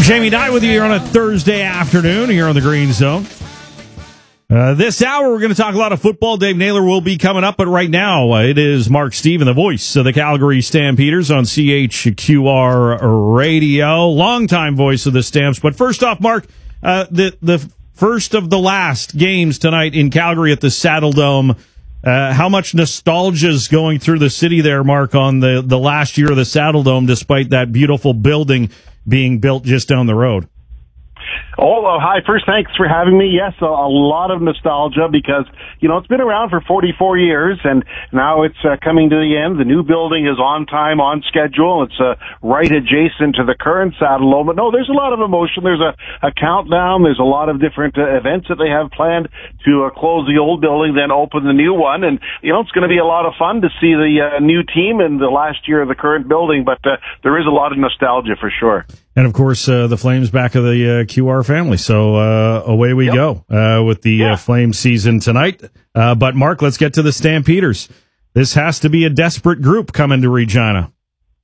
Jamie Dye with you here on a Thursday afternoon here on the Green Zone. This hour, we're going to talk a lot of football. Dave Naylor will be coming up, but right now, it is Mark Steven, the voice of the Calgary Stampeders on CHQR Radio, longtime voice of the Stamps. But first off, Mark, the first of the last games tonight in Calgary at the Saddle Dome. How much nostalgia is going through the city there, Mark, on the last year of the Saddle Dome, despite that beautiful building being built just down the road? Oh, hi. First, thanks for having me. Yes, a lot of nostalgia because, it's been around for 44 years and now it's coming to the end. The new building is on time, on schedule. It's right adjacent to the current Saddle Dome. But no, there's a lot of emotion. There's a countdown. There's a lot of different events that they have planned to close the old building, then open the new one. And, it's going to be a lot of fun to see the new team in the last year of the current building. But there is a lot of nostalgia for sure. And, of course, the Flames back of the QR family. So away we go with the Flames season tonight. But, Mark, let's get to the Stampeders. This has to be a desperate group coming to Regina.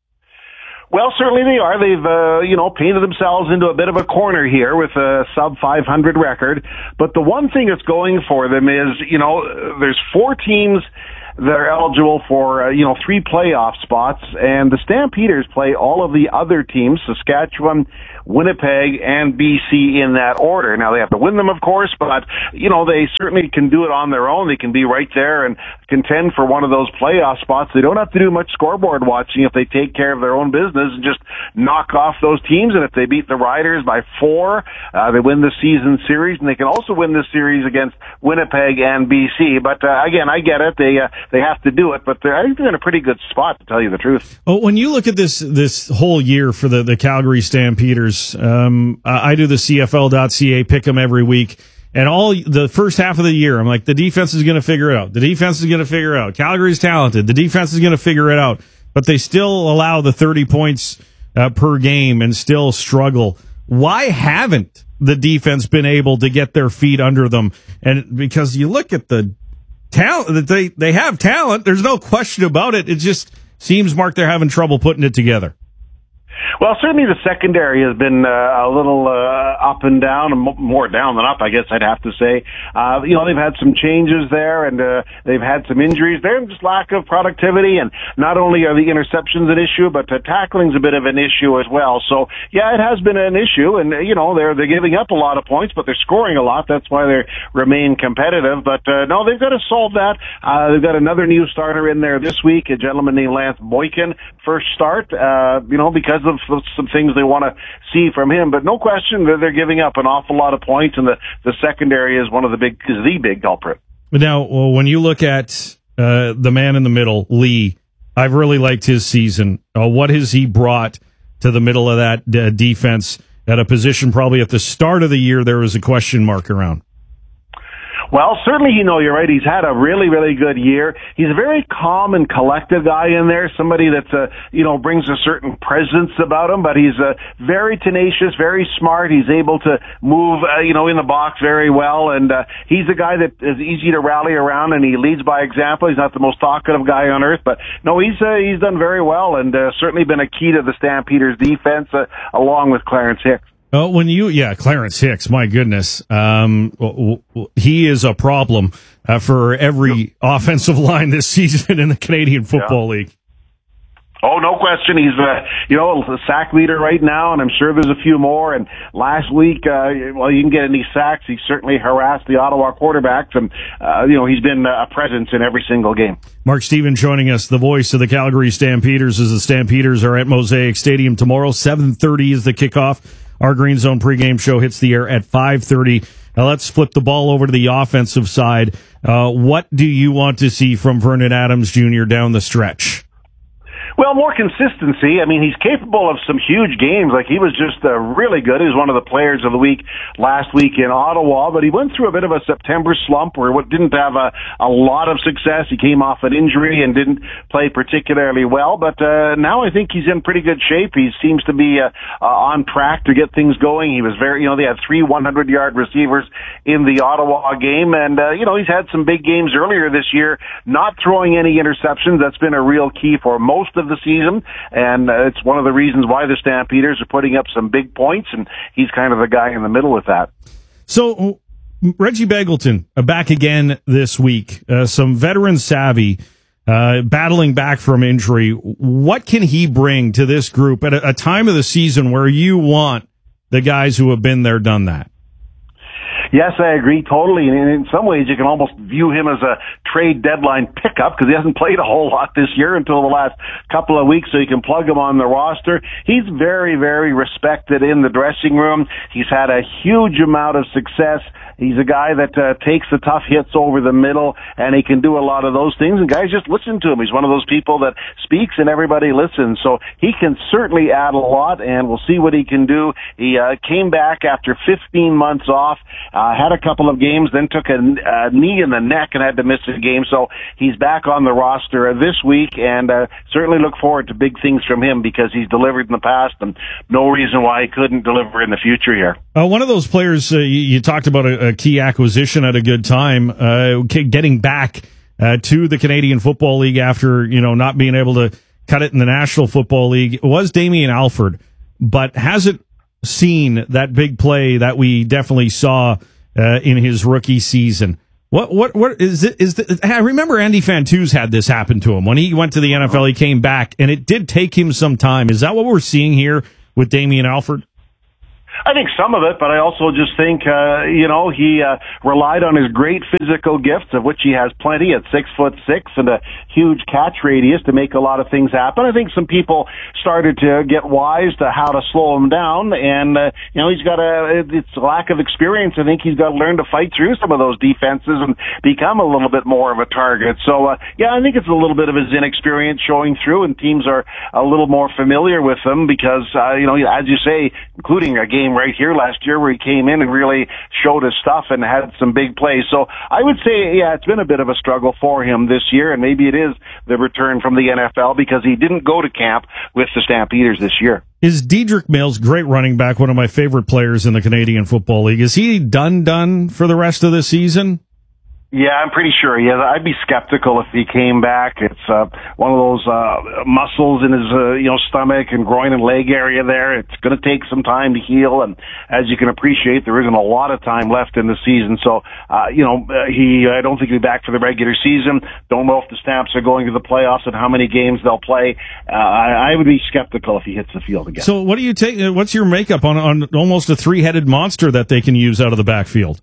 Well, certainly they are. They've, painted themselves into a bit of a corner here with a sub-500 record. But the one thing that's going for them is, there's 4 teams that are eligible for, 3 playoff spots, and the Stampeders play all of the other teams, Saskatchewan, Winnipeg, and BC in that order. Now, they have to win them, of course, but, they certainly can do it on their own. They can be right there and contend for one of those playoff spots. They don't have to do much scoreboard watching if they take care of their own business and just knock off those teams. And if they beat the Riders by 4, they win the season series, and they can also win this series against Winnipeg and BC. But, again, I get it. They have to do it, but I think they're in a pretty good spot, to tell you the truth. Oh, when you look at this whole year for the Calgary Stampeders, I do the CFL.ca pick 'em every week, and all the first half of the year, I'm like, the defense is going to figure it out. The defense is going to figure it out. Calgary's talented. The defense is going to figure it out, but they still allow the 30 points per game and still struggle. Why haven't the defense been able to get their feet under them? And because you look at the talent, they have talent. There's no question about it. It just seems, Mark, they're having trouble putting it together. Well, certainly the secondary has been a little up and down, more down than up, I guess I'd have to say. They've had some changes there, and they've had some injuries there, and just lack of productivity. And not only are the interceptions an issue, but tackling's a bit of an issue as well. So, yeah, it has been an issue, and they're giving up a lot of points, but they're scoring a lot. That's why they remain competitive. But no, they've got to solve that. They've got another new starter in there this week, a gentleman named Lance Boykin, first start. Because of some things they want to see from him, but no question that they're giving up an awful lot of points, and the secondary is the big culprit. Now, when you look at the man in the middle, Lee, I've really liked his season. What has he brought to the middle of that defense at a position probably at the start of the year there was a question mark around? Well, certainly, you're right. He's had a really, really good year. He's a very calm and collected guy in there, somebody that's, brings a certain presence about him, but he's very tenacious, very smart. He's able to move, in the box very well, and he's a guy that is easy to rally around, and he leads by example. He's not the most talkative guy on earth, but no, he's done very well, and certainly been a key to the Stampeders' defense, along with Clarence Hicks. Oh, Clarence Hicks, my goodness. He is a problem for every offensive line this season in the Canadian Football League. Oh, no question. He's, the sack leader right now, and I'm sure there's a few more. And last week, you didn't get any sacks. He certainly harassed the Ottawa quarterbacks, and, he's been a presence in every single game. Mark Steven joining us, the voice of the Calgary Stampeders, as the Stampeders are at Mosaic Stadium tomorrow. 7:30 is the kickoff. Our Green Zone pregame show hits the air at 5:30. Now let's flip the ball over to the offensive side. What do you want to see from Vernon Adams Jr. down the stretch? Well, more consistency. I mean, he's capable of some huge games. Like, he was just really good. He was one of the players of the week last week in Ottawa, but he went through a bit of a September slump where didn't have a lot of success. He came off an injury and didn't play particularly well, but now I think he's in pretty good shape. He seems to be on track to get things going. He was very, they had 3 100-yard receivers in the Ottawa game, and, he's had some big games earlier this year, not throwing any interceptions. That's been a real key for most of of the season, and it's one of the reasons why the Stampeders are putting up some big points, and he's kind of the guy in the middle with that. So, Reggie Begelton back again this week. Some veteran savvy, battling back from injury. What can he bring to this group at a time of the season where you want the guys who have been there, done that? Yes, I agree totally. And in some ways, you can almost view him as a trade deadline pickup because he hasn't played a whole lot this year until the last couple of weeks, so you can plug him on the roster. He's very, very respected in the dressing room. He's had a huge amount of success. He's a guy that takes the tough hits over the middle, and he can do a lot of those things, and guys just listen to him. He's one of those people that speaks and everybody listens, so he can certainly add a lot, and we'll see what he can do. He came back after 15 months off, had a couple of games, then took a knee in the neck and had to miss a game, so he's back on the roster this week, and certainly look forward to big things from him because he's delivered in the past, and no reason why he couldn't deliver in the future here. One of those players you talked about a key acquisition at a good time, getting back to the Canadian Football League after not being able to cut it in the National Football League was Damien Alford, but hasn't seen that big play that we definitely saw in his rookie season. What is it? I remember Andy Fantuz had this happen to him when he went to the NFL. He came back, and it did take him some time. Is that what we're seeing here with Damien Alford? I think some of it, but I also just think, he relied on his great physical gifts, of which he has plenty at 6'6" and a huge catch radius to make a lot of things happen. I think some people started to get wise to how to slow him down, and, he's got it's a lack of experience. I think he's got to learn to fight through some of those defenses and become a little bit more of a target. So, I think it's a little bit of his inexperience showing through, and teams are a little more familiar with him because, as you say, including a game right here last year where he came in and really showed his stuff and had some big plays. So I would say, it's been a bit of a struggle for him this year, and maybe it is the return from the NFL because he didn't go to camp with the Stampeders this year. Is Dedrick Mills, great running back, one of my favorite players in the Canadian Football League, is he done for the rest of the season? Yeah, I'm pretty sure he is. I'd be skeptical if he came back. It's one of those muscles in his stomach and groin and leg area there. It's going to take some time to heal, and as you can appreciate, there isn't a lot of time left in the season. So, I don't think he'll be back for the regular season. Don't know if the Stamps are going to the playoffs and how many games they'll play. I would be skeptical if he hits the field again. So, what do you take? What's your makeup on almost a three-headed monster that they can use out of the backfield?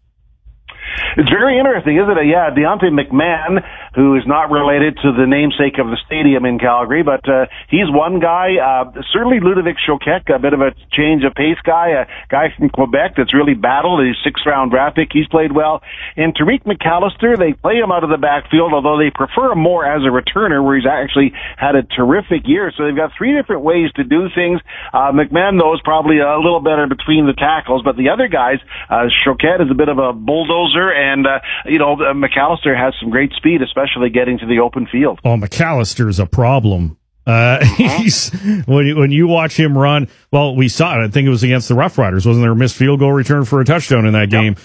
It's very interesting, isn't it? Yeah, Deontay McMahon, who is not related to the namesake of the stadium in Calgary, but he's one guy. Certainly Ludovic Choquette, a bit of a change of pace guy, a guy from Quebec that's really battled. He's 6th-round draft pick. He's played well. And Tariq McAllister, they play him out of the backfield, although they prefer him more as a returner, where he's actually had a terrific year. So they've got three different ways to do things. McMahon, though, is probably a little better between the tackles, but the other guys, Choquette is a bit of a bulldozer, and McAllister has some great speed, especially getting to the open field. Oh, McAllister's a problem. He's when you watch him run. Well, we saw it. I think it was against the Rough Riders. Wasn't there a missed field goal return for a touchdown in that game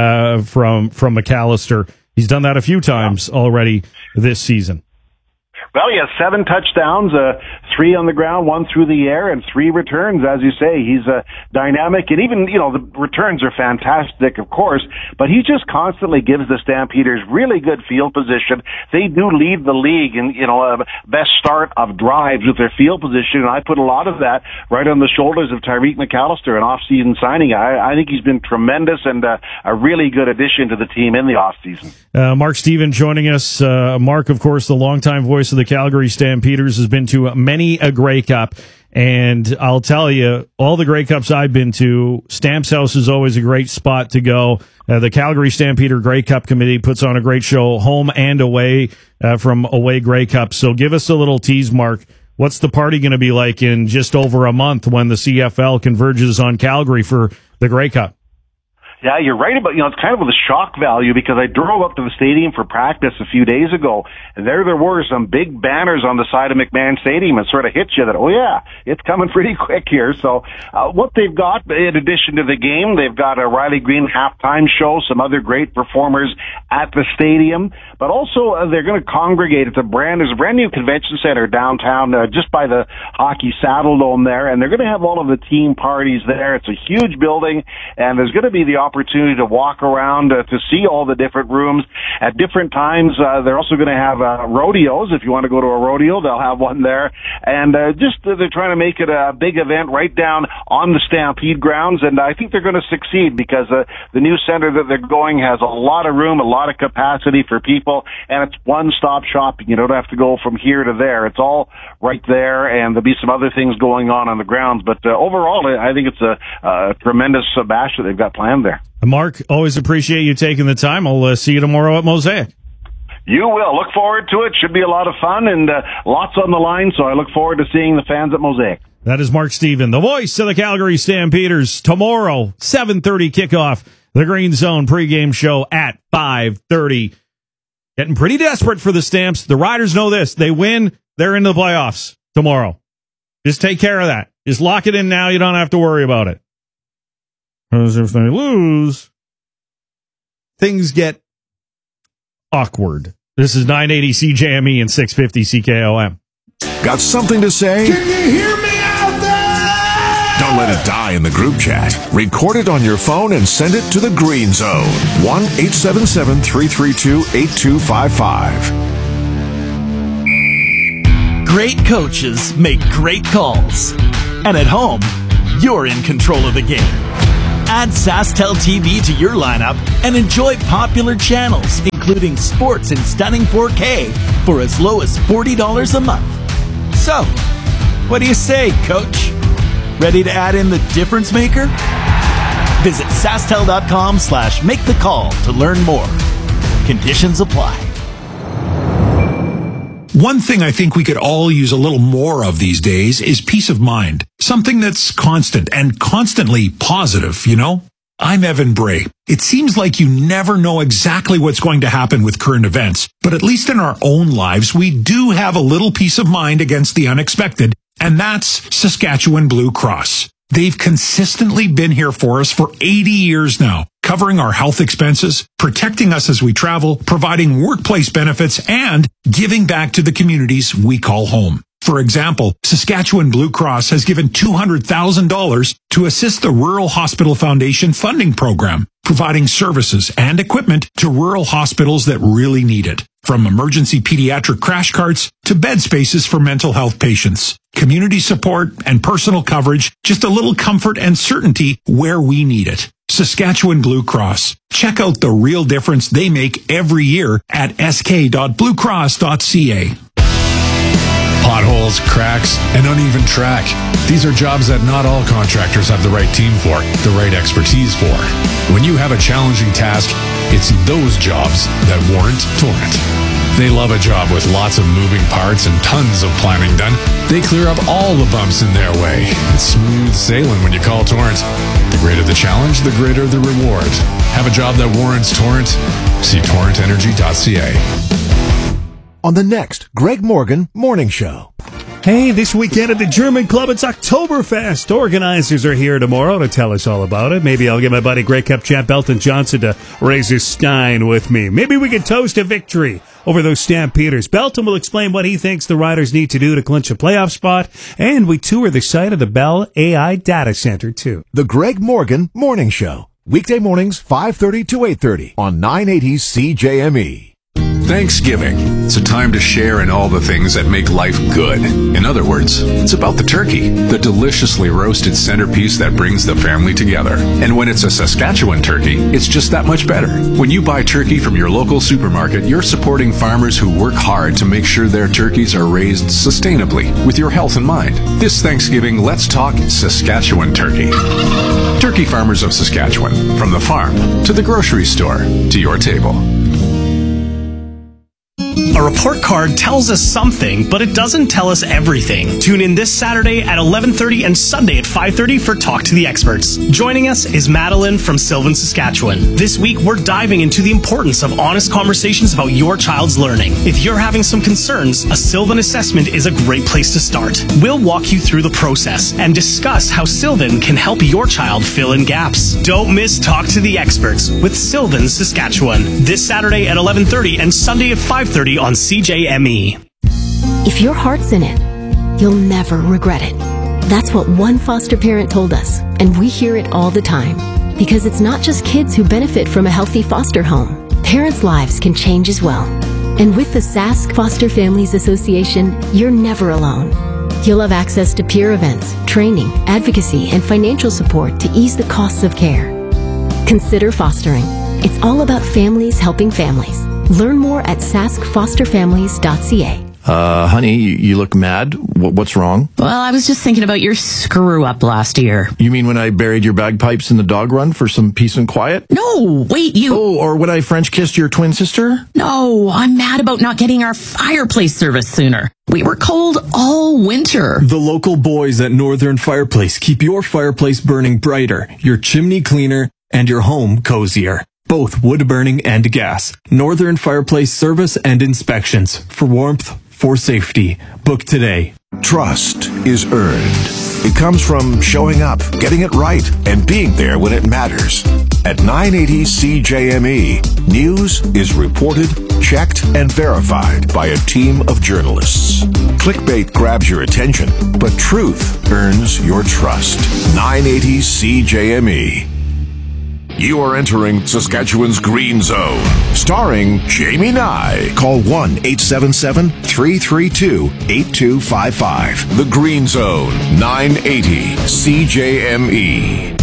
from McAllister? He's done that a few times already this season. Well, he has 7 touchdowns, 3 on the ground, 1 through the air, and 3 returns. As you say, he's dynamic, and even, the returns are fantastic, of course, but he just constantly gives the Stampeders really good field position. They do lead the league in, best start of drives with their field position, and I put a lot of that right on the shoulders of Tariq McAllister, an off-season signing. I think he's been tremendous and a really good addition to the team in the off-season. Mark Stephen joining us. Mark, of course, the longtime voice of the Calgary Stampeders, has been to many a Grey Cup, and I'll tell you, all the Grey Cups I've been to, Stamps House is always a great spot to go. The Calgary Stampeder Grey Cup Committee puts on a great show, home and away, from away Grey Cups. So give us a little tease, Mark. What's the party going to be like in just over a month when the CFL converges on Calgary for the Grey Cup? Yeah, you're right about, it's kind of with a shock value, because I drove up to the stadium for practice a few days ago, and there were some big banners on the side of McMahon Stadium, and sort of hit you that, oh yeah, it's coming pretty quick here. So, what they've got, in addition to the game, they've got a Riley Green halftime show, some other great performers at the stadium, but also they're going to congregate. There's a brand new convention center downtown, just by the Hockey Saddle Dome there, and they're going to have all of the team parties there. It's a huge building, and there's going to be the opportunity to walk around to see all the different rooms at different times. They're also going to have rodeos. If you want to go to a rodeo, they'll have one there. And they're trying to make it a big event right down on the Stampede grounds, and I think they're going to succeed, because the new center that they're going has a lot of room, a lot of capacity for people, and it's one-stop shopping. You don't have to go from here to there. It's all right there, and there'll be some other things going on the grounds. But overall, I think it's a tremendous bash that they've got planned there. Mark, always appreciate you taking the time. I'll see you tomorrow at Mosaic. You will. Look forward to it. Should be a lot of fun, and lots on the line, so I look forward to seeing the fans at Mosaic. That is Mark Stephen, the voice of the Calgary Stampeders. Tomorrow, 7:30 kickoff, the Green Zone pregame show at 5:30. Getting pretty desperate for the Stamps. The Riders know this. They win, they're into the playoffs tomorrow. Just take care of that. Just lock it in now. You don't have to worry about it. Because if they lose, things get awkward. This is 980 CJME and 650 CKOM. Got something to say? Can you hear me out there? Don't let it die in the group chat. Record it on your phone and send it to the Green Zone. 1-877-332-8255. Great coaches make great calls. And at home, you're in control of the game. Add SaskTel TV to your lineup and enjoy popular channels, including sports in stunning 4K for as low as $40 a month. So, what do you say, Coach? Ready to add in the difference maker? Visit SaskTel.com/make-the-call to learn more. Conditions apply. One thing I think we could all use a little more of these days is peace of mind. Something that's constant and constantly positive, you know? I'm Evan Bray. It seems like you never know exactly what's going to happen with current events, but at least in our own lives, we do have a little peace of mind against the unexpected, and that's Saskatchewan Blue Cross. They've consistently been here for us for 80 years now, covering our health expenses, protecting us as we travel, providing workplace benefits, and giving back to the communities we call home. For example, Saskatchewan Blue Cross has given $200,000 to assist the Rural Hospital Foundation funding program, providing services and equipment to rural hospitals that really need it. From emergency pediatric crash carts to bed spaces for mental health patients. Community support and personal coverage, just a little comfort and certainty where we need it. Saskatchewan Blue Cross. Check out the real difference they make every year at sk.bluecross.ca. Potholes, cracks, and uneven track. These are jobs that not all contractors have the right team for, the right expertise for. When you have a challenging task, it's those jobs that warrant Torrent. They love a job with lots of moving parts and tons of planning done. They clear up all the bumps in their way. It's smooth sailing when you call Torrent. The greater the challenge, the greater the reward. Have a job that warrants Torrent? See torrentenergy.ca. On the next Greg Morgan Morning Show. Hey, this weekend at the German Club, it's Oktoberfest. Organizers are here tomorrow to tell us all about it. Maybe I'll get my buddy Grey Cup champ Belton Johnson to raise his stein with me. Maybe we can toast a victory over those Stampeders. Belton will explain what he thinks the Riders need to do to clinch a playoff spot, and we tour the site of the Bell AI Data Center, too. The Greg Morgan Morning Show. Weekday mornings, 5:30 to 8:30 on 980 CJME. Thanksgiving. It's a time to share in all the things that make life good. In other words, it's about the turkey, the deliciously roasted centerpiece that brings the family together. And when it's a Saskatchewan turkey, it's just that much better. When you buy turkey from your local supermarket, you're supporting farmers who work hard to make sure their turkeys are raised sustainably with your health in mind. This Thanksgiving, let's talk Saskatchewan turkey. Turkey farmers of Saskatchewan, from the farm to the grocery store to your table. A report card tells us something, but it doesn't tell us everything. Tune in this Saturday at 11:30 and Sunday at 5:30 for Talk to the Experts. Joining us is Madeline from Sylvan, Saskatchewan. This week, we're diving into the importance of honest conversations about your child's learning. If you're having some concerns, a Sylvan assessment is a great place to start. We'll walk you through the process and discuss how Sylvan can help your child fill in gaps. Don't miss Talk to the Experts with Sylvan, Saskatchewan. This Saturday at 11:30 and Sunday at 5:30 on CJME. If your heart's in it, you'll never regret it. That's what one foster parent told us, and we hear it all the time. Because it's not just kids who benefit from a healthy foster home. Parents' lives can change as well. And with the Sask Foster Families Association, you're never alone. You'll have access to peer events, training, advocacy, and financial support to ease the costs of care. Consider fostering. It's all about families helping families. Learn more at saskfosterfamilies.ca. Honey, you look mad. What's wrong? Well, I was just thinking about your screw-up last year. You mean when I buried your bagpipes in the dog run for some peace and quiet? No, wait, you... Oh, or when I French kissed your twin sister? No, I'm mad about not getting our fireplace service sooner. We were cold all winter. The local boys at Northern Fireplace keep your fireplace burning brighter, your chimney cleaner, and your home cozier. Both wood burning and gas. Northern Fireplace service and inspections. For warmth, for safety. Book today. Trust is earned. It comes from showing up, getting it right, and being there when it matters. At 980 CJME, news is reported, checked, and verified by a team of journalists. Clickbait grabs your attention, but truth earns your trust. 980 CJME. You are entering Saskatchewan's Green Zone. Starring Jamie Nye. Call 1-877-332-8255. The Green Zone, 980 CJME.